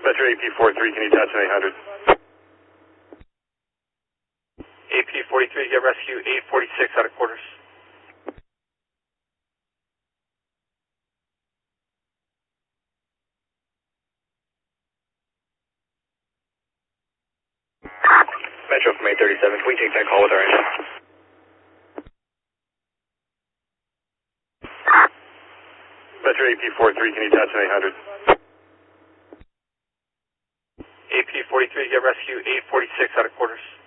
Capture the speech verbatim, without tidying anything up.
Metro A P forty-three, can you attach an eight hundred? A P forty-three, get rescue eight forty-six out of quarters. Metro from eight thirty-seven, can we take that call with our engine? Metro A P forty-three, can you attach an eight hundred? A P forty-three, get rescue eight forty-six out of quarters.